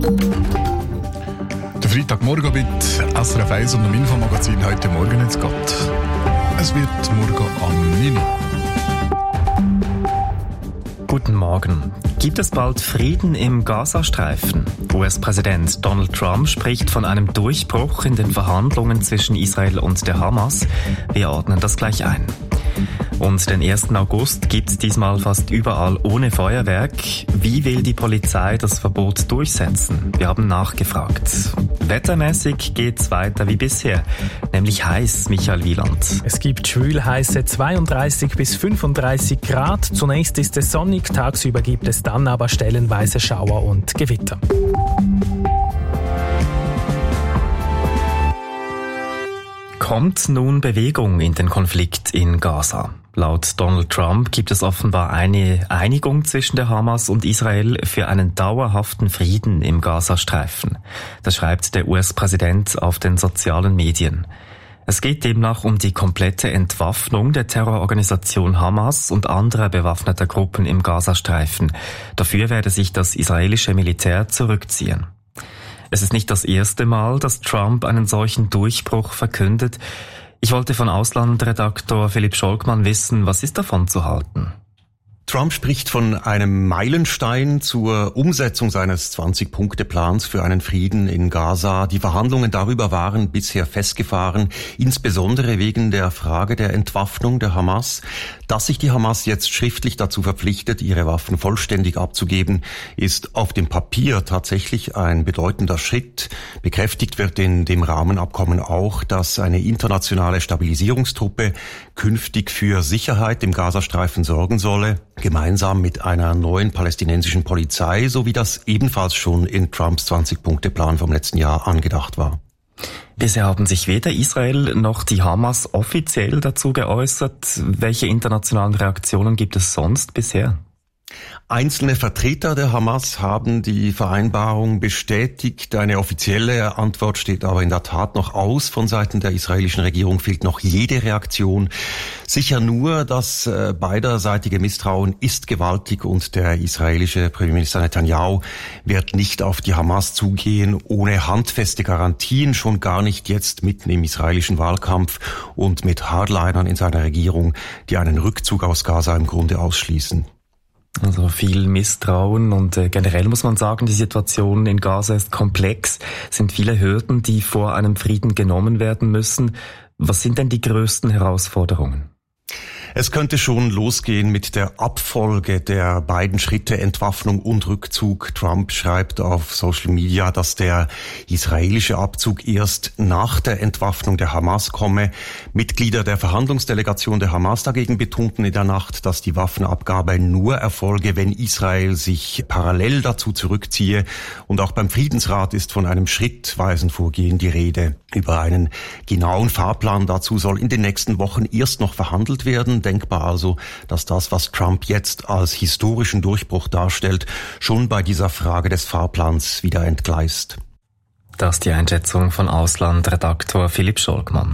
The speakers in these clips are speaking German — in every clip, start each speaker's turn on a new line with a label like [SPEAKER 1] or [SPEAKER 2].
[SPEAKER 1] Der Freitagmorgen mit SRF 1 und dem Infomagazin heute Morgen ins Gott. Es wird morgen am 9.
[SPEAKER 2] Guten Morgen. Gibt es bald Frieden im Gazastreifen? US-Präsident Donald Trump spricht von einem Durchbruch in den Verhandlungen zwischen Israel und der Hamas. Wir ordnen das gleich ein. Und den 1. August gibt's diesmal fast überall ohne Feuerwerk. Wie will die Polizei das Verbot durchsetzen? Wir haben nachgefragt. Wettermäßig geht's weiter wie bisher, nämlich heiß, Michael Wieland.
[SPEAKER 3] Es gibt schwül-heiße 32 bis 35 Grad. Zunächst ist es sonnig, tagsüber gibt es dann aber stellenweise Schauer und Gewitter.
[SPEAKER 2] Kommt nun Bewegung in den Konflikt in Gaza? Laut Donald Trump gibt es offenbar eine Einigung zwischen der Hamas und Israel für einen dauerhaften Frieden im Gazastreifen. Das schreibt der US-Präsident auf den sozialen Medien. Es geht demnach um die komplette Entwaffnung der Terrororganisation Hamas und anderer bewaffneter Gruppen im Gazastreifen. Dafür werde sich das israelische Militär zurückziehen. Es ist nicht das erste Mal, dass Trump einen solchen Durchbruch verkündet. Ich wollte von Auslandredaktor Philipp Scholkmann wissen, was ist davon zu halten?
[SPEAKER 4] Trump spricht von einem Meilenstein zur Umsetzung seines 20-Punkte-Plans für einen Frieden in Gaza. Die Verhandlungen darüber waren bisher festgefahren, insbesondere wegen der Frage der Entwaffnung der Hamas. Dass sich die Hamas jetzt schriftlich dazu verpflichtet, ihre Waffen vollständig abzugeben, ist auf dem Papier tatsächlich ein bedeutender Schritt. Bekräftigt wird in dem Rahmenabkommen auch, dass eine internationale Stabilisierungstruppe künftig für Sicherheit im Gazastreifen sorgen solle, gemeinsam mit einer neuen palästinensischen Polizei, so wie das ebenfalls schon in Trumps 20-Punkte-Plan vom letzten Jahr angedacht war.
[SPEAKER 2] Bisher haben sich weder Israel noch die Hamas offiziell dazu geäußert. Welche internationalen Reaktionen gibt es sonst bisher?
[SPEAKER 4] Einzelne Vertreter der Hamas haben die Vereinbarung bestätigt. Eine offizielle Antwort steht aber in der Tat noch aus. Von Seiten der israelischen Regierung fehlt noch jede Reaktion. Sicher nur, das beiderseitige Misstrauen ist gewaltig und der israelische Premierminister Netanyahu wird nicht auf die Hamas zugehen, ohne handfeste Garantien, schon gar nicht jetzt mitten im israelischen Wahlkampf und mit Hardlinern in seiner Regierung, die einen Rückzug aus Gaza im Grunde ausschließen.
[SPEAKER 2] Also viel Misstrauen und generell muss man sagen, die Situation in Gaza ist komplex. Es sind viele Hürden, die vor einem Frieden genommen werden müssen. Was sind denn die größten Herausforderungen?
[SPEAKER 4] Es könnte schon losgehen mit der Abfolge der beiden Schritte Entwaffnung und Rückzug. Trump schreibt auf Social Media, dass der israelische Abzug erst nach der Entwaffnung der Hamas komme. Mitglieder der Verhandlungsdelegation der Hamas dagegen betonten in der Nacht, dass die Waffenabgabe nur erfolge, wenn Israel sich parallel dazu zurückziehe. Und auch beim Friedensrat ist von einem schrittweisen Vorgehen die Rede. Über einen genauen Fahrplan dazu soll in den nächsten Wochen erst noch verhandelt werden. Denkbar also, dass das, was Trump jetzt als historischen Durchbruch darstellt, schon bei dieser Frage des Fahrplans wieder entgleist.
[SPEAKER 2] Das ist die Einschätzung von Auslandredaktor Philipp Scholkmann.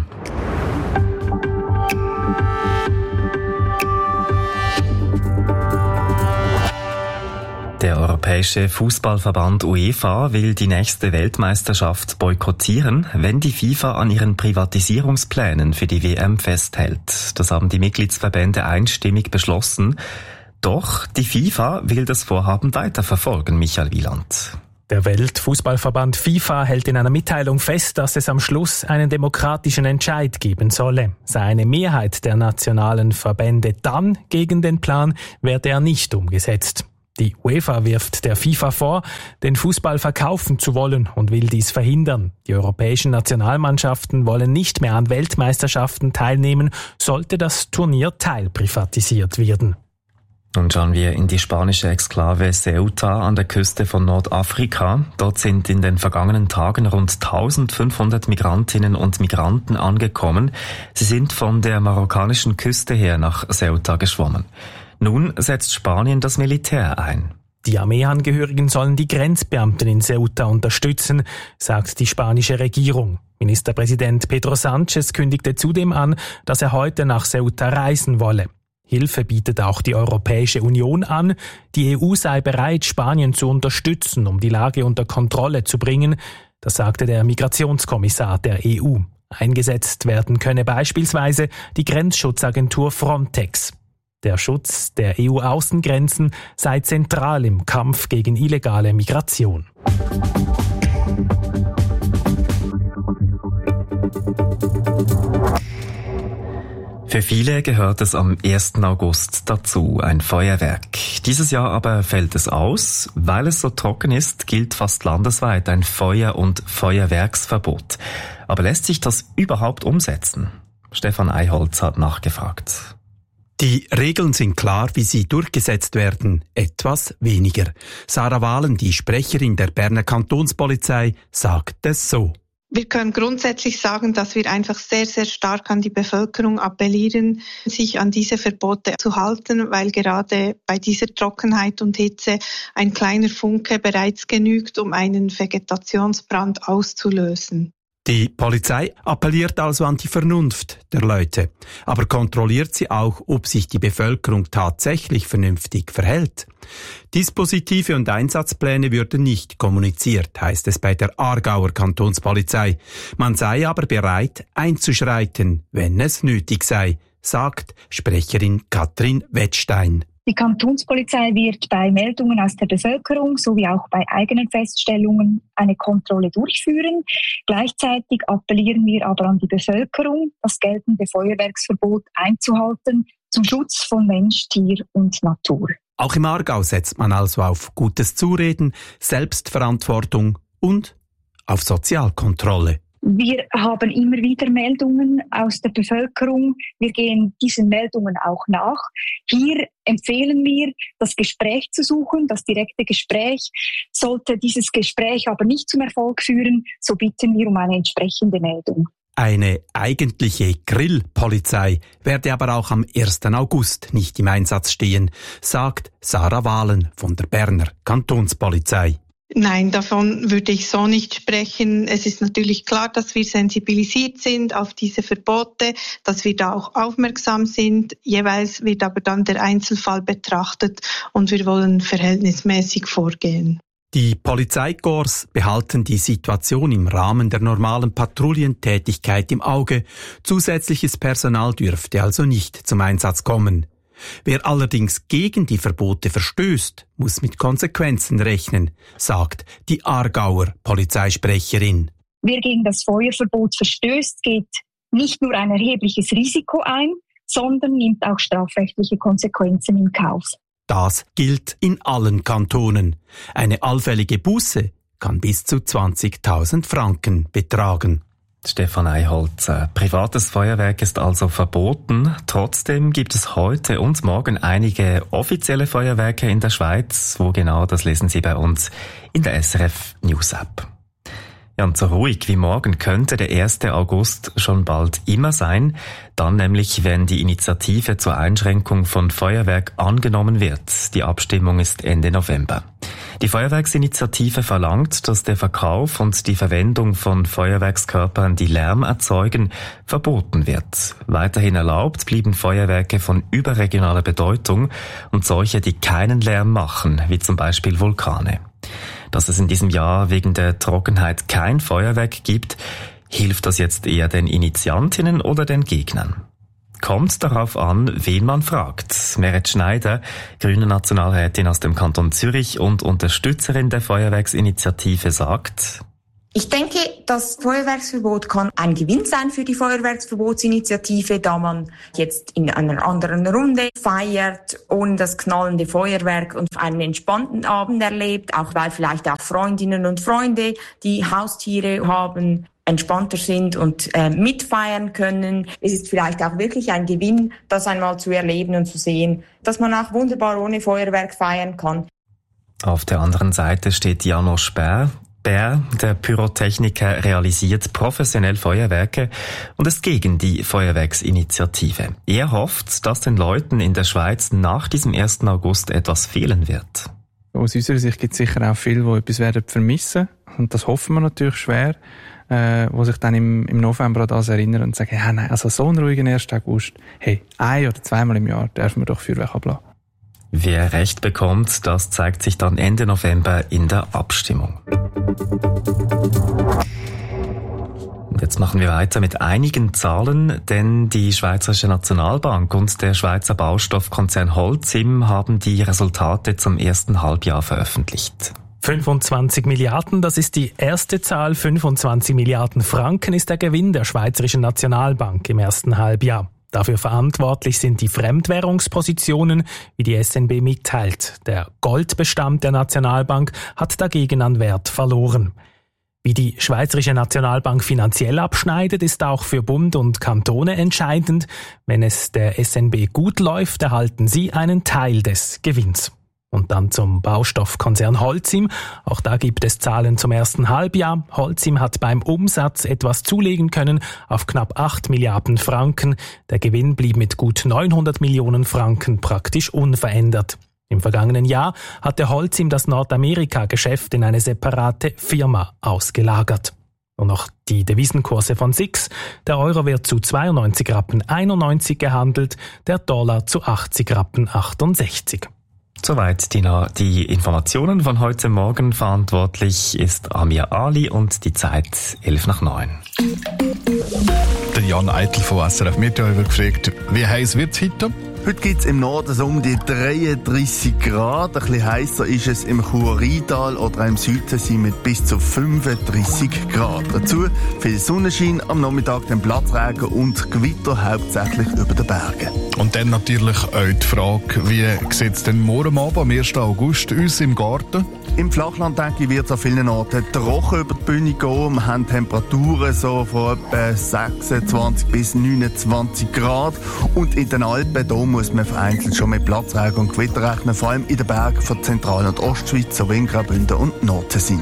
[SPEAKER 2] Der Europäische Fußballverband UEFA will die nächste Weltmeisterschaft boykottieren, wenn die FIFA an ihren Privatisierungsplänen für die WM festhält. Das haben die Mitgliedsverbände einstimmig beschlossen. Doch die FIFA will das Vorhaben weiterverfolgen, Michael Wieland.
[SPEAKER 3] Der Weltfußballverband FIFA hält in einer Mitteilung fest, dass es am Schluss einen demokratischen Entscheid geben solle. Sei eine Mehrheit der nationalen Verbände dann gegen den Plan, werde er nicht umgesetzt. Die UEFA wirft der FIFA vor, den Fußball verkaufen zu wollen und will dies verhindern. Die europäischen Nationalmannschaften wollen nicht mehr an Weltmeisterschaften teilnehmen, sollte das Turnier teilprivatisiert werden.
[SPEAKER 2] Nun schauen wir in die spanische Exklave Ceuta an der Küste von Nordafrika. Dort sind in den vergangenen Tagen rund 1500 Migrantinnen und Migranten angekommen. Sie sind von der marokkanischen Küste her nach Ceuta geschwommen. Nun setzt Spanien das Militär ein.
[SPEAKER 3] Die Armeeangehörigen sollen die Grenzbeamten in Ceuta unterstützen, sagt die spanische Regierung. Ministerpräsident Pedro Sánchez kündigte zudem an, dass er heute nach Ceuta reisen wolle. Hilfe bietet auch die Europäische Union an. Die EU sei bereit, Spanien zu unterstützen, um die Lage unter Kontrolle zu bringen. Das sagte der Migrationskommissar der EU. Eingesetzt werden könne beispielsweise die Grenzschutzagentur Frontex. Der Schutz der EU-Außengrenzen sei zentral im Kampf gegen illegale Migration.
[SPEAKER 2] Für viele gehört es am 1. August dazu, ein Feuerwerk. Dieses Jahr aber fällt es aus. Weil es so trocken ist, gilt fast landesweit ein Feuer- und Feuerwerksverbot. Aber lässt sich das überhaupt umsetzen? Stefan Eiholz hat nachgefragt.
[SPEAKER 5] Die Regeln sind klar, wie sie durchgesetzt werden, etwas weniger. Sarah Wahlen, die Sprecherin der Berner Kantonspolizei, sagt es so.
[SPEAKER 6] Wir können grundsätzlich sagen, dass wir einfach sehr, sehr stark an die Bevölkerung appellieren, sich an diese Verbote zu halten, weil gerade bei dieser Trockenheit und Hitze ein kleiner Funke bereits genügt, um einen Vegetationsbrand auszulösen.
[SPEAKER 5] Die Polizei appelliert also an die Vernunft der Leute, aber kontrolliert sie auch, ob sich die Bevölkerung tatsächlich vernünftig verhält. Dispositive und Einsatzpläne würden nicht kommuniziert, heißt es bei der Aargauer Kantonspolizei. Man sei aber bereit, einzuschreiten, wenn es nötig sei, sagt Sprecherin Katrin Wettstein.
[SPEAKER 7] Die Kantonspolizei wird bei Meldungen aus der Bevölkerung sowie auch bei eigenen Feststellungen eine Kontrolle durchführen. Gleichzeitig appellieren wir aber an die Bevölkerung, das geltende Feuerwerksverbot einzuhalten zum Schutz von Mensch, Tier und Natur.
[SPEAKER 5] Auch im Aargau setzt man also auf gutes Zureden, Selbstverantwortung und auf Sozialkontrolle.
[SPEAKER 7] Wir haben immer wieder Meldungen aus der Bevölkerung. Wir gehen diesen Meldungen auch nach. Hier empfehlen wir, das Gespräch zu suchen, das direkte Gespräch. Sollte dieses Gespräch aber nicht zum Erfolg führen, so bitten wir um eine entsprechende Meldung.
[SPEAKER 5] Eine eigentliche Grillpolizei werde aber auch am 1. August nicht im Einsatz stehen, sagt Sarah Wahlen von der Berner Kantonspolizei.
[SPEAKER 6] Nein, davon würde ich so nicht sprechen. Es ist natürlich klar, dass wir sensibilisiert sind auf diese Verbote, dass wir da auch aufmerksam sind. Jeweils wird aber dann der Einzelfall betrachtet und wir wollen verhältnismäßig vorgehen.
[SPEAKER 5] Die Polizeikorps behalten die Situation im Rahmen der normalen Patrouillentätigkeit im Auge. Zusätzliches Personal dürfte also nicht zum Einsatz kommen. Wer allerdings gegen die Verbote verstößt, muss mit Konsequenzen rechnen, sagt die Aargauer Polizeisprecherin.
[SPEAKER 7] Wer gegen das Feuerverbot verstößt, geht nicht nur ein erhebliches Risiko ein, sondern nimmt auch strafrechtliche Konsequenzen in Kauf.
[SPEAKER 5] Das gilt in allen Kantonen. Eine allfällige Buße kann bis zu 20.000 Franken betragen.
[SPEAKER 2] Stefan Eiholz. Privates Feuerwerk ist also verboten. Trotzdem gibt es heute und morgen einige offizielle Feuerwerke in der Schweiz. Wo genau, das lesen Sie bei uns in der SRF News App. Ja, und so ruhig wie morgen könnte der 1. August schon bald immer sein. Dann nämlich, wenn die Initiative zur Einschränkung von Feuerwerk angenommen wird. Die Abstimmung ist Ende November. Die Feuerwerksinitiative verlangt, dass der Verkauf und die Verwendung von Feuerwerkskörpern, die Lärm erzeugen, verboten wird. Weiterhin erlaubt blieben Feuerwerke von überregionaler Bedeutung und solche, die keinen Lärm machen, wie zum Beispiel Vulkane. Dass es in diesem Jahr wegen der Trockenheit kein Feuerwerk gibt, hilft das jetzt eher den Initiantinnen oder den Gegnern? Kommt darauf an, wen man fragt. Meret Schneider, grüne Nationalrätin aus dem Kanton Zürich und Unterstützerin der Feuerwerksinitiative, sagt:
[SPEAKER 8] Ich denke, das Feuerwerksverbot kann ein Gewinn sein für die Feuerwerksverbotsinitiative, da man jetzt in einer anderen Runde feiert, ohne das knallende Feuerwerk und einen entspannten Abend erlebt, auch weil vielleicht auch Freundinnen und Freunde, die Haustiere haben, entspannter sind und mitfeiern können. Es ist vielleicht auch wirklich ein Gewinn, das einmal zu erleben und zu sehen, dass man auch wunderbar ohne Feuerwerk feiern kann.
[SPEAKER 2] Auf der anderen Seite steht Janosch Bär. Bär, der Pyrotechniker, realisiert professionell Feuerwerke und ist gegen die Feuerwerksinitiative. Er hofft, dass den Leuten in der Schweiz nach diesem 1. August etwas fehlen wird.
[SPEAKER 9] Aus unserer Sicht gibt es sicher auch viele, die etwas werden vermissen. Und das hoffen wir natürlich schwer. die sich dann im November an das erinnern und sagen, ja, nein, also so einen ruhigen 1. August, hey, 1- oder 2-mal im Jahr dürfen wir doch Feuerwerk ablassen.
[SPEAKER 2] Wer Recht bekommt, das zeigt sich dann Ende November in der Abstimmung. Jetzt machen wir weiter mit einigen Zahlen, denn die Schweizerische Nationalbank und der Schweizer Baustoffkonzern Holcim haben die Resultate zum ersten Halbjahr veröffentlicht.
[SPEAKER 3] 25 Milliarden, das ist die erste Zahl. 25 Milliarden Franken ist der Gewinn der Schweizerischen Nationalbank im ersten Halbjahr. Dafür verantwortlich sind die Fremdwährungspositionen, wie die SNB mitteilt. Der Goldbestand der Nationalbank hat dagegen an Wert verloren. Wie die Schweizerische Nationalbank finanziell abschneidet, ist auch für Bund und Kantone entscheidend. Wenn es der SNB gut läuft, erhalten sie einen Teil des Gewinns. Und dann zum Baustoffkonzern Holcim. Auch da gibt es Zahlen zum ersten Halbjahr. Holcim hat beim Umsatz etwas zulegen können auf knapp 8 Milliarden Franken. Der Gewinn blieb mit gut 900 Millionen Franken praktisch unverändert. Im vergangenen Jahr hatte Holcim das Nordamerika-Geschäft in eine separate Firma ausgelagert. Und noch die Devisenkurse von SIX. Der Euro wird zu 92,91 Rappen gehandelt, der Dollar zu 80,68 Rappen.
[SPEAKER 2] Soweit die Informationen von heute Morgen. Verantwortlich ist Amir Ali und die Zeit 8:55.
[SPEAKER 1] Der Jan Eitel von SRF Meteo wird gefragt, wie heiß wird es heute?
[SPEAKER 10] Heute gibt es im Norden so um die 33 Grad. Ein bisschen heißer ist es im Chur-Rheintal oder im Südtessin mit bis zu 35 Grad. Dazu viel Sonnenschein, am Nachmittag dann Platzregen und Gewitter hauptsächlich über den Bergen.
[SPEAKER 1] Und dann natürlich auch die Frage, wie sieht es denn morgen Abend, am 1. August, uns im Garten?
[SPEAKER 10] Im Flachland, denke ich, wird es an vielen Orten trocken über die Bühne gehen. Wir haben Temperaturen so von etwa 26 bis 29 Grad. Und in den Alpen, da muss man vereinzelt schon mit Platzregen und Gewitter rechnen, vor allem in den Bergen von Zentral- und Ostschweiz sowie in Graubünden und Nordtessin.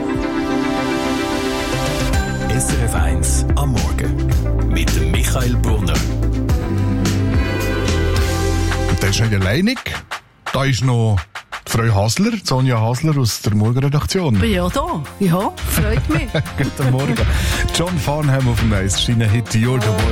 [SPEAKER 11] SRF 1 am Morgen mit dem Michael Brunner.
[SPEAKER 1] Und der ist nicht alleinig. Da ist noch Frau Hasler, Sonja Hasler aus der Morgenredaktion.
[SPEAKER 12] Bin ja da. Ja, freut mich.
[SPEAKER 1] Guten Morgen. John Farnham auf dem Eis, Hit You're the Boy.